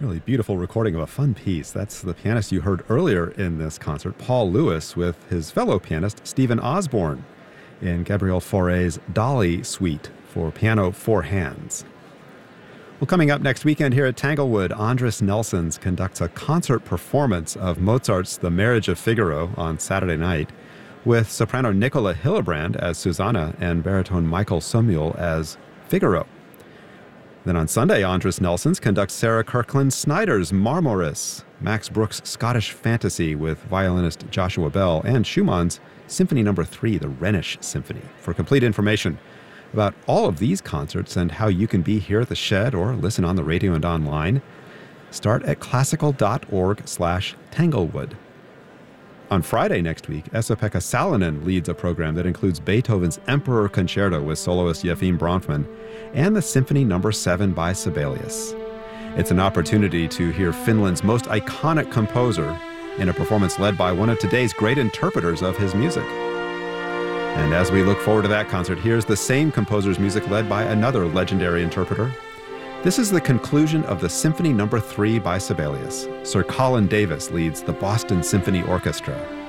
Really beautiful recording of a fun piece. That's the pianist you heard earlier in this concert, Paul Lewis, with his fellow pianist, Stephen Osborne, in Gabriel Fauré's Dolly Suite for piano, four hands. Well, coming up next weekend here at Tanglewood, Andris Nelsons conducts a concert performance of Mozart's The Marriage of Figaro on Saturday night, with soprano Nicola Hillebrand as Susanna and baritone Michael Somuel as Figaro. Then on Sunday, Andris Nelsons conducts Sarah Kirkland Snyder's Marmoris, Max Bruch's Scottish Fantasy with violinist Joshua Bell, and Schumann's Symphony No. 3, the Rhenish Symphony. For complete information about all of these concerts and how you can be here at the Shed or listen on the radio and online, start at classical.org/Tanglewood. On Friday next week, Esa-Pekka Salonen leads a program that includes Beethoven's Emperor Concerto with soloist Yefim Bronfman and the Symphony No. 7 by Sibelius. It's an opportunity to hear Finland's most iconic composer in a performance led by one of today's great interpreters of his music. And as we look forward to that concert, here's the same composer's music led by another legendary interpreter. This is the conclusion of the Symphony No. 3 by Sibelius. Sir Colin Davis leads the Boston Symphony Orchestra.